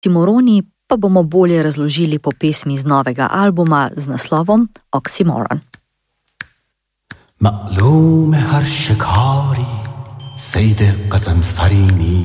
Oksimoroniji pa bomo bolje razložili po pesmi z novega albuma z naslovom Oxymoron. معلوم هر شکاری صید غضنفری